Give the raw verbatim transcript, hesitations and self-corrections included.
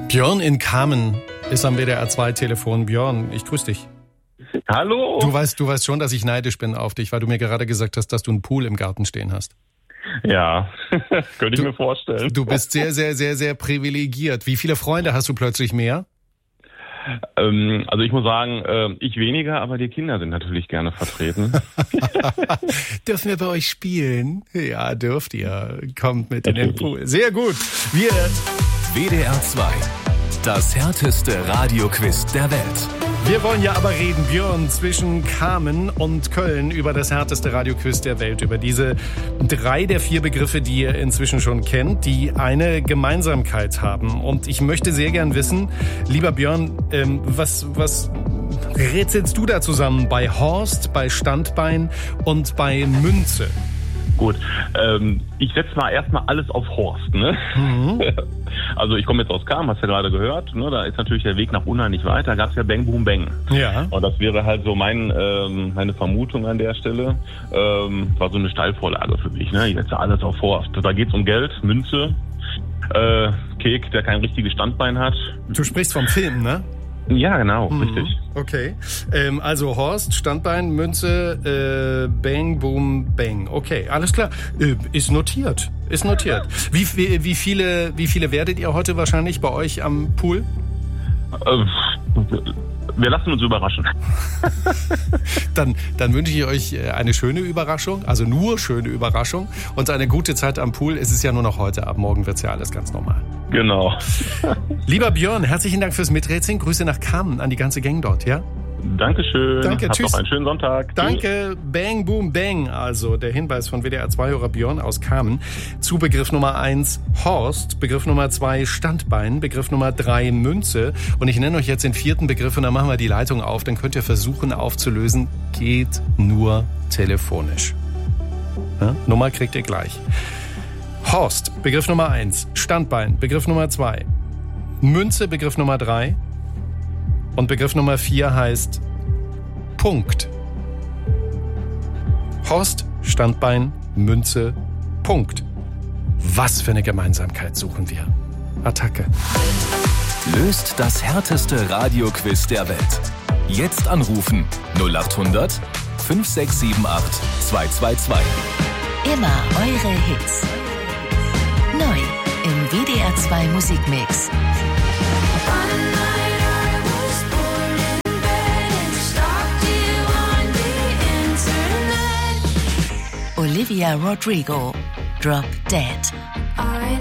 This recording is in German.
Björn in Kamen ist am W D R zwei Telefon. Björn, ich grüße dich. Hallo. Du weißt, du weißt schon, dass ich neidisch bin auf dich, weil du mir gerade gesagt hast, dass du einen Pool im Garten stehen hast. Ja, könnte ich du, mir vorstellen. Du bist sehr, sehr, sehr, sehr privilegiert. Wie viele Freunde hast du plötzlich mehr? Ähm, also ich muss sagen, äh, ich weniger, aber die Kinder sind natürlich gerne vertreten. Dürfen wir bei euch spielen? Ja, dürft ihr. Kommt mit in den Pool. Sehr gut. Wir W D R zwei. Das härteste Radioquiz der Welt. Wir wollen ja aber reden, Björn, zwischen Kamen und Köln über das härteste Radioquiz der Welt. Über diese drei der vier Begriffe, die ihr inzwischen schon kennt, die eine Gemeinsamkeit haben. Und ich möchte sehr gern wissen, lieber Björn, ähm, was, was rätselst du da zusammen bei Horst, bei Standbein und bei Münze? Gut, ähm, ich setze mal erstmal alles auf Horst, ne? Mhm. Also ich komme jetzt aus Kamen, hast du ja gerade gehört, ne? Da ist natürlich der Weg nach Unna nicht weit, da gab es ja Bang Boom Bang. Ja. Und das wäre halt so mein, ähm, meine Vermutung an der Stelle, ähm, war so eine Steilvorlage für mich, ne? Ich setze alles auf Horst. Da geht's um Geld, Münze, äh, Kek, der kein richtiges Standbein hat. Du sprichst vom Film, ne? Ja, genau, mhm. richtig. Okay, ähm, also Horst, Standbein, Münze, äh, Bang, Boom, Bang. Okay, alles klar. Äh, ist notiert, ist notiert. Wie, wie, wie, viele, wie viele werdet ihr heute wahrscheinlich bei euch am Pool? Äh, wir lassen uns überraschen. dann, dann wünsche ich euch eine schöne Überraschung, also nur schöne Überraschung und eine gute Zeit am Pool. Es ist ja nur noch heute, ab morgen wird's ja alles ganz normal. Genau. Lieber Björn, herzlichen Dank fürs Miträtseln. Grüße nach Kamen an die ganze Gang dort, ja? Dankeschön. Danke, Habt tschüss. noch einen schönen Sonntag. Danke, tschüss. Bang, Boom, Bang. Also der Hinweis von W D R zwei-Hörer Björn aus Kamen zu Begriff Nummer eins Horst, Begriff Nummer zwei Standbein, Begriff Nummer drei Münze. Und ich nenne euch jetzt den vierten Begriff und dann machen wir die Leitung auf. Dann könnt ihr versuchen aufzulösen. Geht nur telefonisch. Ja? Nummer kriegt ihr gleich. Horst, Begriff Nummer eins. Standbein, Begriff Nummer zwei. Münze, Begriff Nummer drei. Und Begriff Nummer vier heißt Punkt. Horst, Standbein, Münze, Punkt. Was für eine Gemeinsamkeit suchen wir? Attacke. Löst das härteste Radioquiz der Welt. Jetzt anrufen null acht hundert fünf sechs sieben acht zwei zwei zwei. Immer eure Hits. Neu im W D R zwei Musikmix. Olivia Rodrigo, Drop Dead.